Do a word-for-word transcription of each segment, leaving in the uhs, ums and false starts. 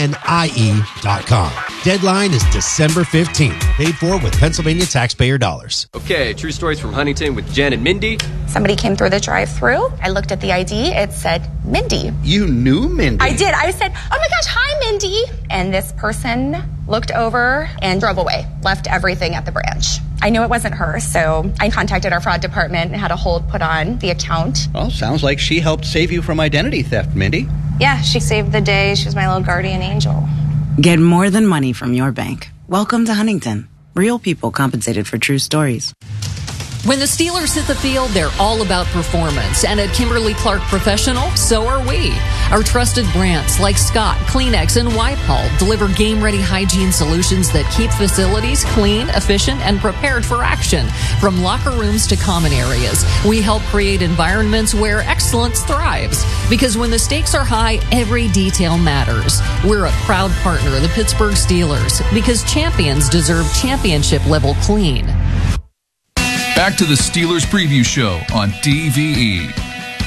N I E dot com. Deadline is December fifteenth. Paid for with Pennsylvania taxpayer dollars. Okay, true stories from Huntington with Jen and Mindy. Somebody came through the drive-thru. I looked at the I D. It said Mindy. You knew Mindy? I did. I said, oh my gosh, hi, Mindy. And this person looked over and drove away, left everything at the branch. I knew it wasn't her, so I contacted our fraud department and had a hold put on the account. Well, sounds like she helped save you from identity theft, Mindy. Yeah, she saved the day. She was my little guardian angel. Get more than money from your bank. Welcome to Huntington. Real people compensated for true stories. When the Steelers hit the field, they're all about performance. And at Kimberly-Clark Professional, so are we. Our trusted brands like Scott, Kleenex, and Wipe-All deliver game-ready hygiene solutions that keep facilities clean, efficient, and prepared for action. From locker rooms to common areas, we help create environments where excellence thrives. Because when the stakes are high, every detail matters. We're a proud partner of the Pittsburgh Steelers because champions deserve championship-level clean. Back to the Steelers Preview Show on D V E.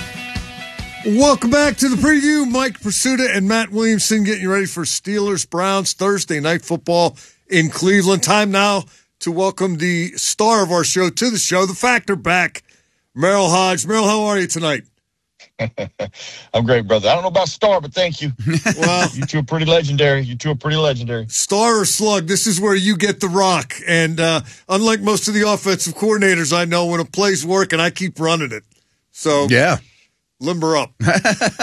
Welcome back to the preview. Mike Pursuta and Matt Williamson getting you ready for Steelers-Browns Thursday Night Football in Cleveland. Time now to welcome the star of our show to the show, the Factor back, Merril Hoge. Merril, how are you tonight? I'm great, brother. I don't know about star, but thank you. Well, you two are pretty legendary. You two are pretty legendary. Star or slug, this is where you get the rock. And uh, unlike most of the offensive coordinators I know, when a play's working, I keep running it. So yeah, limber up. I,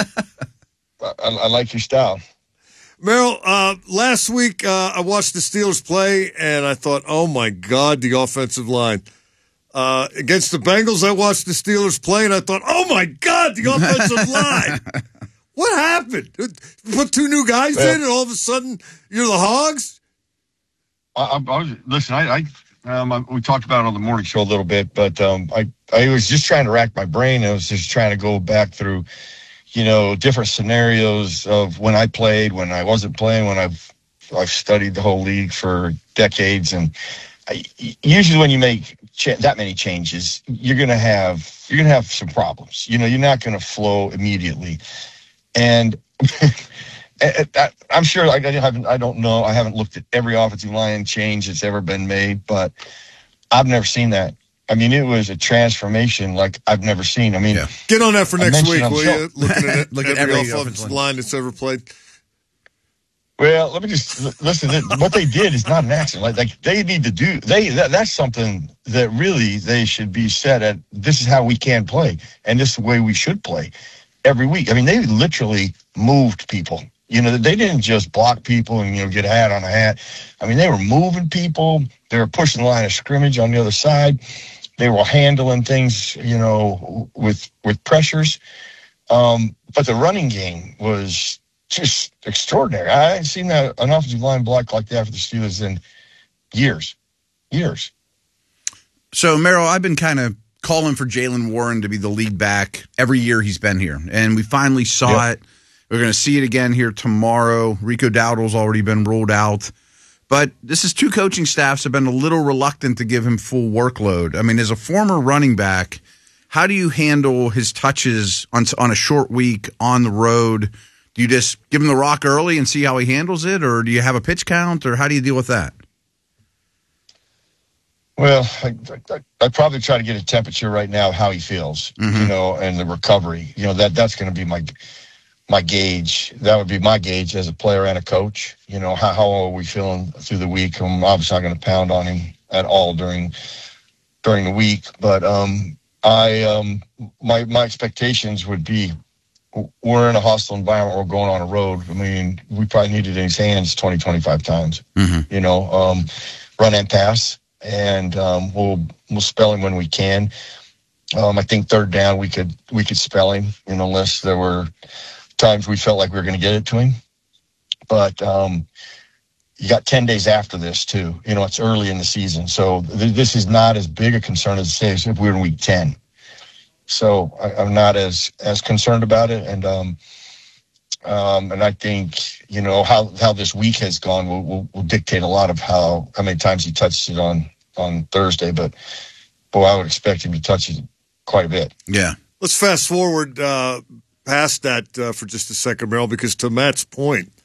I like your style. Merril, uh, last week uh, I watched the Steelers play, and I thought, oh, my God, the offensive line. Uh, against the Bengals, I watched the Steelers play, and I thought, oh, my God, the offensive line. What happened? Put two new guys well, in, and all of a sudden, you're the Hogs? I, I, I was, listen, I, I, um, I we talked about it on the morning show a little bit, but um, I, I was just trying to rack my brain. I was just trying to go back through, you know, different scenarios of when I played, when I wasn't playing, when I've I've studied the whole league for decades, and I, usually when you make ch- that many changes, you're gonna have you're gonna have some problems. You know, you're not gonna flow immediately, and I'm sure I haven't. I don't know. I haven't looked at every offensive line change that's ever been made, but I've never seen that. I mean, it was a transformation like I've never seen. I mean, yeah. Get on that for next week, will you? Looking at it, Look every, at every offensive offensive line that's ever played. Well, let me just listen. What they did is not an accident. Like, like they need to do. They that, that's something that really they should be set at. This is how we can play, and this is the way we should play every week. I mean, they literally moved people. You know, they didn't just block people and you know get a hat on a hat. I mean, they were moving people. They were pushing the line of scrimmage on the other side. They were handling things, you know, with with pressures. Um, but the running game was just extraordinary. I haven't seen that, an offensive line block like that for the Steelers in years, years. So, Merril, I've been kind of calling for Jaylen Warren to be the lead back every year he's been here, and we finally saw yep. it. We're going to see it again here tomorrow. Rico Dowdle's already been ruled out. But this is two coaching staffs have been a little reluctant to give him full workload. I mean, as a former running back, how do you handle his touches on, on a short week on the road? Do you just give him the rock early and see how he handles it, or do you have a pitch count, or how do you deal with that? Well, I, I, I'd probably try to get a temperature right now of how he feels, mm-hmm. you know, and the recovery. You know, that that's going to be my my gauge. That would be my gauge as a player and a coach. You know, how, how are we feeling through the week? I'm obviously not going to pound on him at all during during the week, but um, I um, my my expectations would be we're in a hostile environment. We're going on a road. I mean, we probably need it in his hands twenty, twenty-five times, mm-hmm. you know, um, run and pass, and um, we'll we'll spell him when we can. Um, I think third down we could we could spell him, you know, unless there were times we felt like we were going to get it to him. But um, you got ten days after this too. You know, it's early in the season, so th- this is not as big a concern as say if we were in week ten. So I, I'm not as as concerned about it, and um, um, and I think you know how, how this week has gone will, will will dictate a lot of how how many times he touched it on on Thursday. But boy, I would expect him to touch it quite a bit. Yeah. Let's fast forward uh, past that uh, for just a second, Merril, because to Matt's point,